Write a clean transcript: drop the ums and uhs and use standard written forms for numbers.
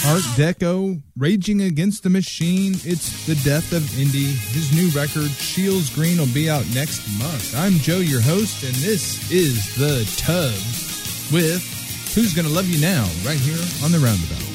Art Deco, Raging Against the Machine, It's the Death of Indie. His new record, Shields Green, will be out next month. I'm Joe, your host, and this is The Tub with Who's Gonna Love You Now, right here on The Roundabout.